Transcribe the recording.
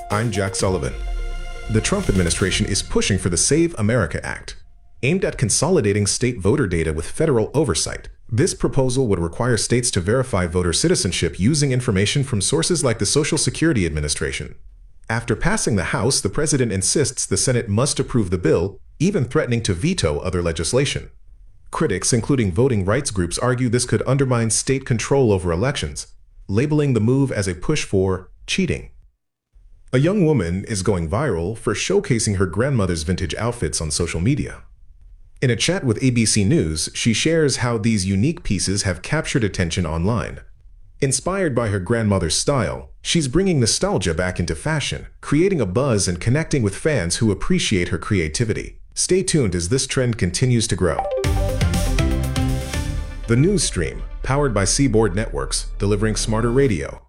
I'm Jack Sullivan. The Trump administration is pushing for the Save America Act, aimed at consolidating state voter data with federal oversight. This proposal would require states to verify voter citizenship using information from sources like the Social Security Administration. After passing the House, the president insists the Senate must approve the bill, even threatening to veto other legislation. Critics, including voting rights groups, argue this could undermine state control over elections, labeling the move as a push for cheating. A young woman is going viral for showcasing her grandmother's vintage outfits on social media. In a chat with ABC News, she shares how these unique pieces have captured attention online. Inspired by her grandmother's style, she's bringing nostalgia back into fashion, creating a buzz and connecting with fans who appreciate her creativity. Stay tuned as this trend continues to grow. The News Stream, powered by Seaboard Networks, delivering smarter radio.